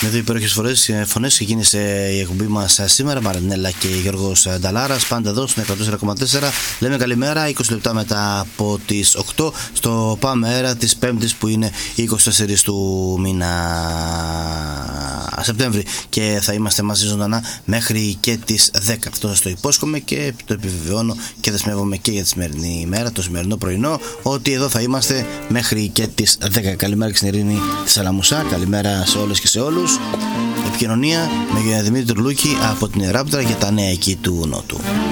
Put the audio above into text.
Με δύο υπέροχες φωνές ξεκίνησε η εκπομπή μας σήμερα. Μαρινέλα και Γιώργος Νταλάρας, πάντα εδώ στο 104,4. Λέμε καλημέρα 20 λεπτά μετά από τις 8 στο Πάμε Αέρα της Πέμπτης, που είναι 24 του μήνα Σεπτέμβρη, και θα είμαστε μαζί ζωντανά μέχρι και τις 10. Αυτό σας το υπόσχομαι και το επιβεβαιώνω και δεσμεύομαι και για τη σημερινή ημέρα, το σημερινό πρωινό, ότι εδώ θα είμαστε μέχρι και τις 10. Καλημέρα και στην Ειρήνη της Αλαμουσά, καλημέρα σε όλες και σε όλους. Επικοινωνία με Δημήτρη Τουρλούκη από την Ράπτρα για τα νέα εκεί του Νότου.